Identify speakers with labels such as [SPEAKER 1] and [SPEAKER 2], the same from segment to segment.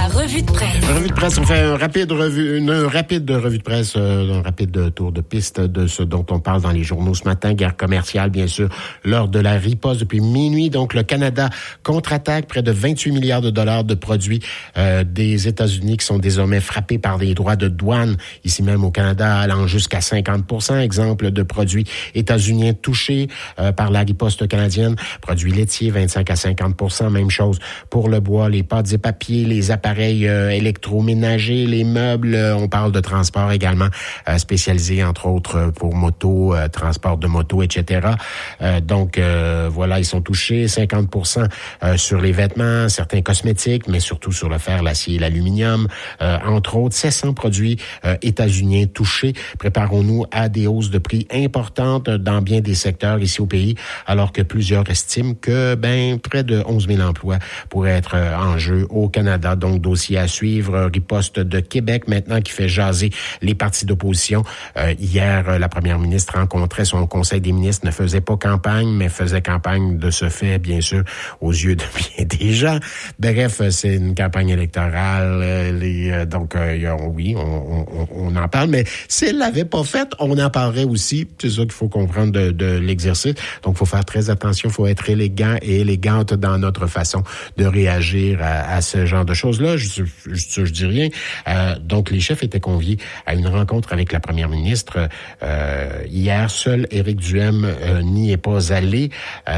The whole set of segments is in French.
[SPEAKER 1] revue de presse.
[SPEAKER 2] Revue de presse, on fait une rapide revue de presse, un rapide tour de piste de ce dont on parle dans les journaux ce matin. Guerre commerciale, bien sûr, lors de la riposte depuis minuit. Donc, le Canada contre-attaque près de 28 milliards de dollars de produits des États-Unis qui sont désormais frappés par des droits de douane, ici même au Canada, allant jusqu'à 50%. Exemple de produits états-uniens touchés par la riposte canadienne. Produits laitiers, 25 à 50%. Même chose pour le bois, les pâtes et papiers, les appareils électroménagers, les meubles. On parle de transport également spécialisé, entre autres, pour moto, transport de moto, etc. Donc, voilà, ils sont touchés. 50% sur les vêtements, certains cosmétiques, mais surtout sur le fer, l'acier et l'aluminium. Entre autres, 700 produits états-uniens touchés. Préparons-nous à des hausses de prix importantes dans bien des secteurs ici au pays, alors que plusieurs estiment que près de 11 000 emplois pourraient être en jeu au Canada. Donc, dossier à suivre. Riposte de Québec maintenant qui fait jaser les partis d'opposition. Hier, la première ministre rencontrait son conseil des ministres, ne faisait pas campagne, mais faisait campagne de ce fait, bien sûr, aux yeux de bien des gens. Bref, c'est une campagne électorale. On en parle, mais si elle l'avait pas faite, on en parlerait aussi. C'est ça qu'il faut comprendre de l'exercice. Donc, il faut faire très attention, il faut être élégant et élégante dans notre façon de réagir à ce genre de choses-là. Je dis rien. Donc, les chefs étaient conviés à une rencontre avec la première ministre. Hier, seul Éric Duhem n'y est pas allé.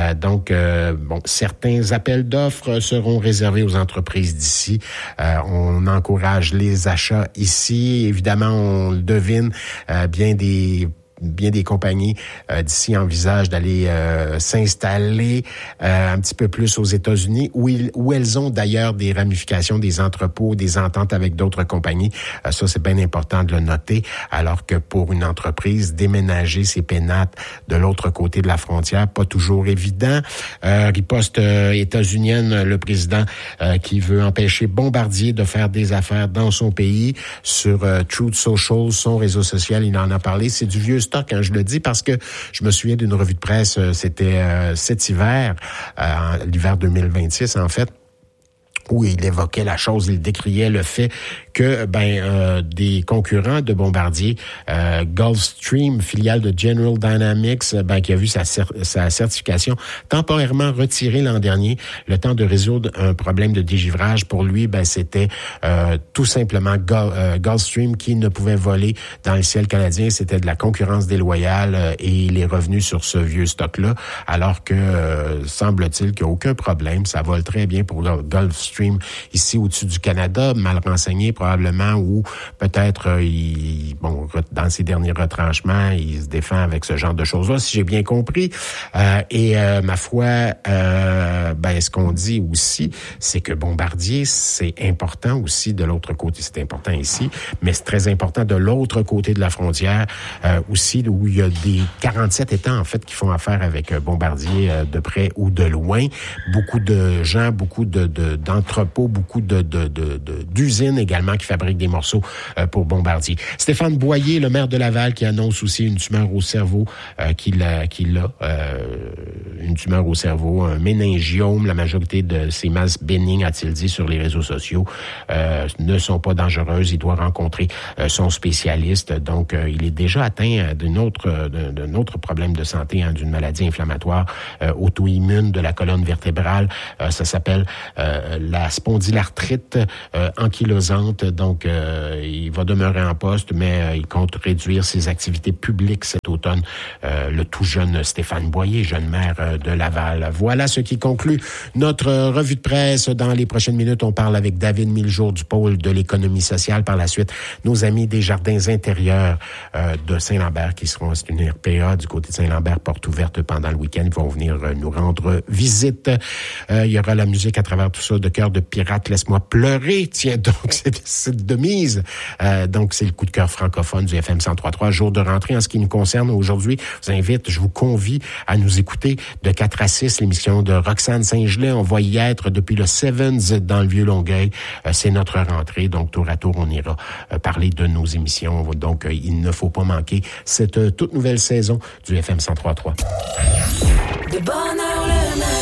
[SPEAKER 2] Certains appels d'offres seront réservés aux entreprises d'ici. On encourage les achats ici. Évidemment, on le devine, bien des compagnies d'ici envisagent d'aller s'installer un petit peu plus aux États-Unis, où elles ont d'ailleurs des ramifications, des entrepôts, des ententes avec d'autres compagnies. Ça, c'est bien important de le noter, alors que pour une entreprise, déménager ses pénates de l'autre côté de la frontière, pas toujours évident. Riposte états-unienne, le président qui veut empêcher Bombardier de faire des affaires dans son pays. Sur Truth Social, son réseau social, il en a parlé. C'est du vieux stock, quand je le dis, parce que je me souviens d'une revue de presse, c'était cet hiver, l'hiver 2026 en fait, où il évoquait la chose, il décriait le fait que des concurrents de Bombardier, Gulfstream, filiale de General Dynamics, qui a vu sa certification temporairement retirée l'an dernier, le temps de résoudre un problème de dégivrage. Pour lui, c'était tout simplement Gulfstream qui ne pouvait voler dans le ciel canadien. C'était de la concurrence déloyale et il est revenu sur ce vieux stock-là, alors que semble-t-il qu'il n'y a aucun problème. Ça vole très bien pour Gulfstream ici au-dessus du Canada, mal renseigné probablement, ou peut-être dans ses derniers retranchements, il se défend avec ce genre de choses-là, si j'ai bien compris. Ma foi, ce qu'on dit aussi, c'est que Bombardier, c'est important aussi de l'autre côté. C'est important ici, mais c'est très important de l'autre côté de la frontière aussi, où il y a des 47 États, en fait, qui font affaire avec Bombardier de près ou de loin. Beaucoup de gens, beaucoup d'entrepôts, beaucoup d'usines également qui fabriquent des morceaux pour Bombardier. Stéphane Boyer, le maire de Laval, qui annonce aussi une tumeur au cerveau qu'il a une tumeur au cerveau, un méningiome. La majorité de ces masses bénignes, a-t-il dit sur les réseaux sociaux, ne sont pas dangereuses. Il doit rencontrer son spécialiste. Donc, il est déjà atteint d'un autre problème de santé, d'une maladie inflammatoire auto-immune de la colonne vertébrale. Ça s'appelle la spondylarthrite ankylosante. Donc, il va demeurer en poste, mais il compte réduire ses activités publiques cet automne. Le tout jeune Stéphane Boyer, jeune maire de Laval. Voilà ce qui conclut notre revue de presse. Dans les prochaines minutes, on parle avec David Miljour du pôle de l'économie sociale. Par la suite, nos amis des jardins intérieurs de Saint-Lambert qui seront, c'est une RPA du côté de Saint-Lambert, porte ouverte pendant le week-end. Ils vont venir nous rendre visite. Il y aura la musique à travers tout ça de Cœur de pirate, Laisse-moi pleurer. Tiens, donc, c'est de mise. Donc, c'est le coup de cœur francophone du FM 103.3, jour de rentrée. En ce qui nous concerne aujourd'hui, je vous convie à nous écouter de 4 à 6, l'émission de Roxane Saint-Gelais. On va y être depuis le Sevens dans le Vieux-Longueuil. C'est notre rentrée. Donc, tour à tour, on ira parler de nos émissions. Donc, il ne faut pas manquer cette toute nouvelle saison du FM 103.3.
[SPEAKER 1] De bonne heure le matin.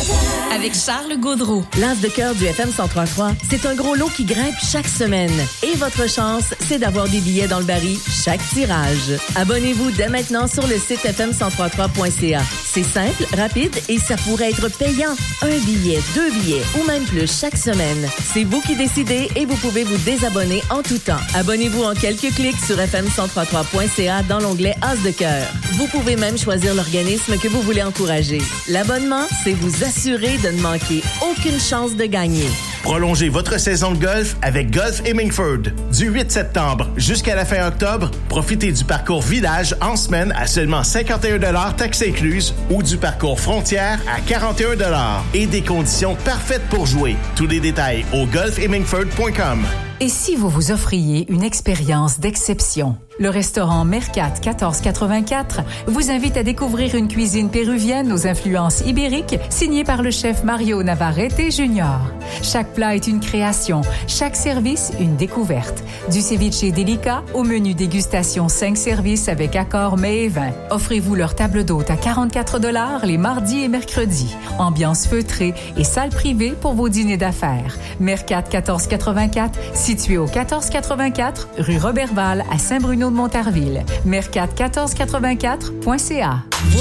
[SPEAKER 1] avec Charles Gaudreau.
[SPEAKER 3] L'As de cœur du FM 103.3, c'est un gros lot qui grimpe chaque semaine. Et votre chance, c'est d'avoir des billets dans le baril chaque tirage. Abonnez-vous dès maintenant sur le site fm1033.ca. C'est simple, rapide et ça pourrait être payant. Un billet, 2 billets ou même plus chaque semaine. C'est vous qui décidez et vous pouvez vous désabonner en tout temps. Abonnez-vous en quelques clics sur fm1033.ca dans l'onglet As de cœur. Vous pouvez même choisir l'organisme que vous voulez encourager. L'abonnement, c'est vous assurer de ne manquer aucune chance de gagner.
[SPEAKER 4] Prolongez votre saison de golf avec Golf Hemmingford. Du 8 septembre jusqu'à la fin octobre, profitez du parcours Village en semaine à seulement 51 $ taxes incluses ou du parcours Frontière à 41 $ et des conditions parfaites pour jouer. Tous les détails au golfhemmingford.com.
[SPEAKER 5] Et si vous vous offriez une expérience d'exception? Le restaurant Mercat 1484 vous invite à découvrir une cuisine péruvienne aux influences ibériques signée par le chef Mario Navarrete Jr. Chaque plat est une création, chaque service une découverte. Du ceviche délicat au menu dégustation 5 services avec accord mets et vin. Offrez-vous leur table d'hôte à 44 $ les mardis et mercredis. Ambiance feutrée et salle privée pour vos dîners d'affaires. Mercat 1484, situé au 1484 rue Roberval à Saint-Bruno de Montarville. Mercat1484.ca.